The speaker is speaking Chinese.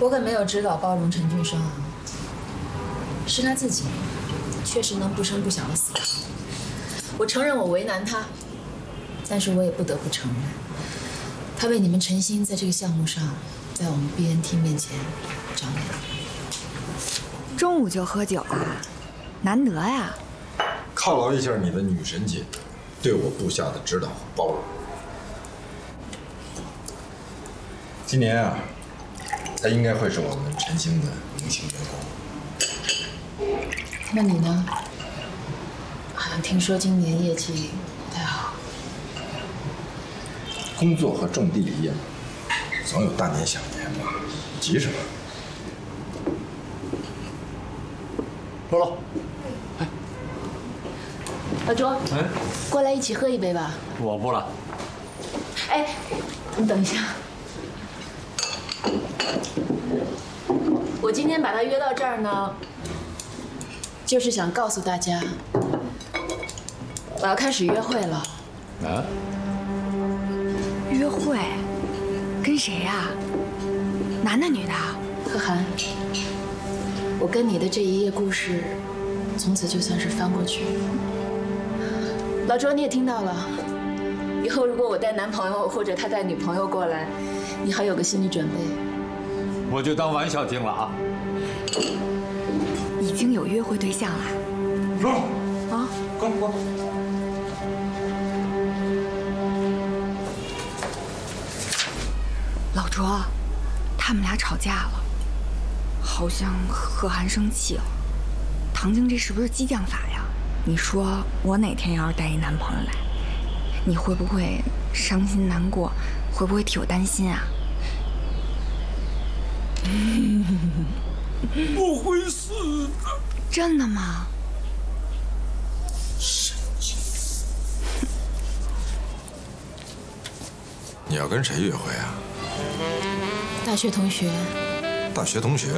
我可没有指导包容陈俊生啊，是他自己，确实能不声不响的思考。我承认我为难他，但是我也不得不承认，他为你们陈星在这个项目上，在我们 BNT 面前长脸。 中午就喝酒啊，难得呀！ 犒劳一下你的女神姐对我部下的指导和包容。今年啊，她应该会是我们陈星的明星员工。 那你呢？好像听说今年业绩不太好。 工作和种地一样，总有大年小年嘛，急什么？ 罗罗，哎， 老周， 哎， 过来一起喝一杯吧。 我不了。 哎，你等一下，我今天把他约到这儿呢，就是想告诉大家，我要开始约会了。 啊？ 约会？跟谁呀？男的女的？ 贺涵，我跟你的这一页故事，从此就算是翻过去。老周，你也听到了，以后如果我带男朋友或者他带女朋友过来，你还有个心理准备。 我就当玩笑听了啊。 已经有约会对象了？ 罗罗， 啊？ 过来过来。 老卓，他们俩吵架了，好像贺涵生气了。唐晶这是不是激将法呀？你说我哪天要是带一男朋友来，你会不会伤心难过？会不会替我担心啊？ 不会死的。 真的吗？ 神经！你要跟谁约会啊？ 大学同学。 大学同学。